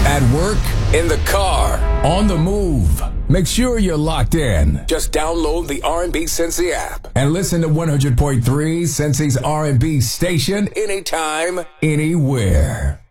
At work, in the car, on the move. Make sure you're locked in. Just download the R&B Cincy app and listen to 100.3 Cincy's R&B station anytime, anywhere.